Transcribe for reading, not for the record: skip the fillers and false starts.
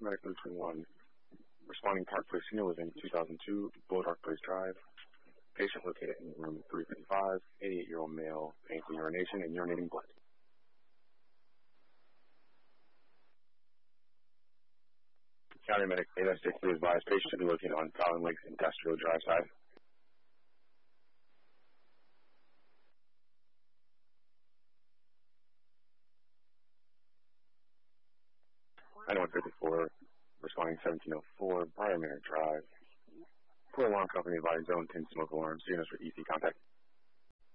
Medic 321, responding Park Place Senior Living, 2002, Bulldog Place Drive. Patient located in room 355, 88-year-old male, painful urination and urinating blood. County Medic 806, please advise patient to be located on Fallon Lakes Industrial Drive side. I know 154, responding 1704, Briar Manor Drive. For alarm company advised zone 10 smoke alarms, units for EC contact.